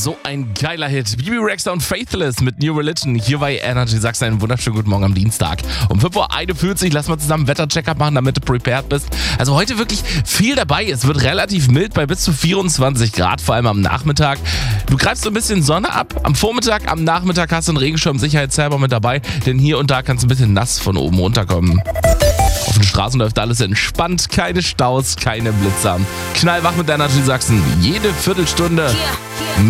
So ein geiler Hit. Bibi Rexha und Faithless mit New Religion. Hier bei Energy. Sagst einen wunderschönen guten Morgen am Dienstag. Um 5:41 Uhr. Lass mal zusammen Wettercheck-up machen, damit du prepared bist. Also heute wirklich viel dabei. Es wird relativ mild bei bis zu 24 Grad, vor allem am Nachmittag. Du greifst so ein bisschen Sonne ab. Am Vormittag, am Nachmittag hast du einen Regenschirm sicherheitshalber mit dabei, denn hier und da kannst du ein bisschen nass von oben runterkommen. Auf den Straßen läuft alles entspannt, keine Staus, keine Blitzer. Knallwach mit Energy Sachsen. Jede Viertelstunde.